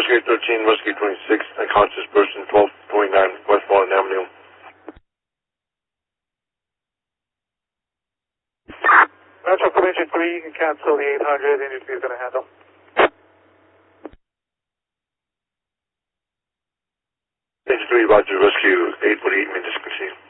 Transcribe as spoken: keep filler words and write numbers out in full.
Rescue thirteen, Rescue twenty-six, unconscious person, twelve twenty-nine West Walnut Avenue. Metro Collision three, you can cancel the eight hundred, industry is going to handle. Stage three, Roger, Rescue eight forty-eight, may discontinue.